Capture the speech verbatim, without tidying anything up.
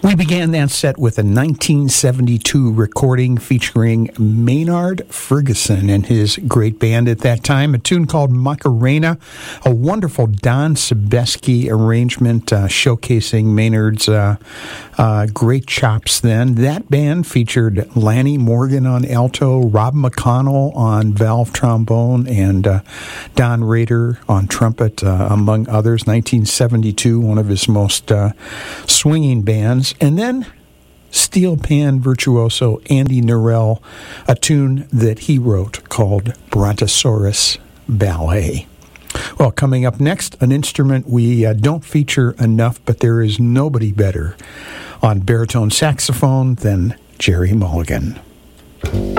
We began that set with a nineteen seventy-two recording featuring Maynard Ferguson and his great band at that time, a tune called Macarena, a wonderful Don Sebesky arrangement uh, showcasing Maynard's uh, uh, great chops then. That band featured Lanny Morgan on alto, Rob McConnell on valve trombone, and uh, Don Rader on trumpet, uh, among others. nineteen seventy-two, one of his most uh, swinging bands. And then steel pan virtuoso Andy Narell, a tune that he wrote called Brontosaurus Ballet. Well, coming up next, an instrument we uh, don't feature enough, but there is nobody better on baritone saxophone than Jerry Mulligan.